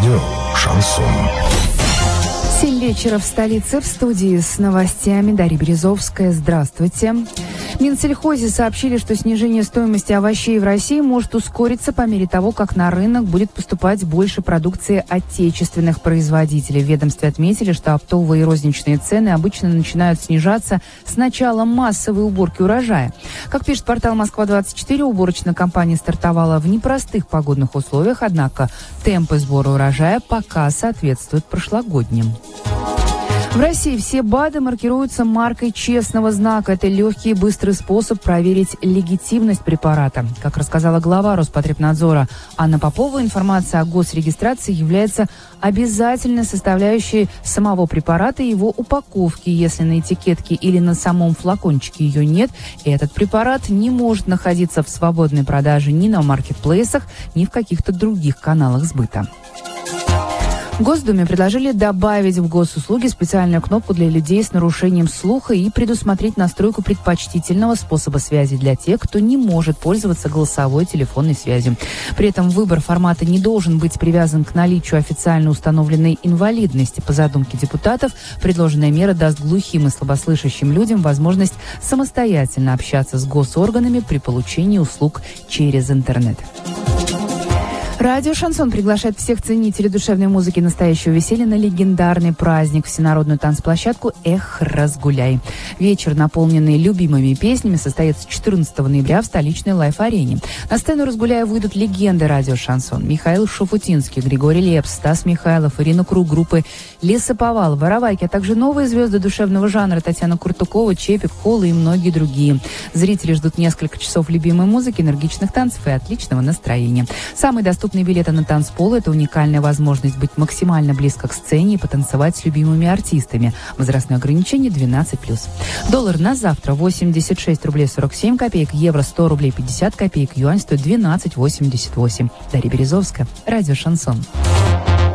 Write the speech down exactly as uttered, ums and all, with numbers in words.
Радио «Шансон». Семь вечера в столице. В студии с новостями Дарья Березовская. Здравствуйте. В Минсельхозе сообщили, что снижение стоимости овощей в России может ускориться по мере того, как на рынок будет поступать больше продукции отечественных производителей. В ведомстве отметили, что оптовые и розничные цены обычно начинают снижаться с начала массовой уборки урожая. Как пишет портал Москва двадцать четыре, уборочная кампания стартовала в непростых погодных условиях, однако темпы сбора урожая пока соответствуют прошлогодним. В России все БАДы маркируются маркой честного знака. Это легкий и быстрый способ проверить легитимность препарата. Как рассказала глава Роспотребнадзора Анна Попова, информация о госрегистрации является обязательной составляющей самого препарата и его упаковки. Если на этикетке или на самом флакончике ее нет, этот препарат не может находиться в свободной продаже ни на маркетплейсах, ни в каких-то других каналах сбыта. В Госдуме предложили добавить в госуслуги специальную кнопку для людей с нарушением слуха и предусмотреть настройку предпочтительного способа связи для тех, кто не может пользоваться голосовой телефонной связью. При этом выбор формата не должен быть привязан к наличию официально установленной инвалидности. По задумке депутатов, предложенная мера даст глухим и слабослышащим людям возможность самостоятельно общаться с госорганами при получении услуг через интернет. Радио «Шансон» приглашает всех ценителей душевной музыки и настоящего веселья на легендарный праздник, всенародную танцплощадку «Эх, разгуляй». Вечер, наполненный любимыми песнями, состоится четырнадцатого ноября в столичной лайф-арене. На сцену «Разгуляя» выйдут легенды радио «Шансон». Михаил Шуфутинский, Григорий Лепс, Стас Михайлов, Ирина Круг, группы Лесоповал, Воровайки, а также новые звезды душевного жанра Татьяна Куртукова, Чепик, Холла и многие другие. Зрители ждут несколько часов любимой музыки, энергичных танцев и отличного настроения. Самый доступный билеты на танцпол – это уникальная возможность быть максимально близко к сцене и потанцевать с любимыми артистами. Возрастное ограничение двенадцать плюс. Доллар на завтра восемьдесят шесть рублей сорок семь копеек, евро сто рублей пятьдесят копеек, юань стоит двенадцать восемьдесят восемь. Дарья Березовская, радио «Шансон».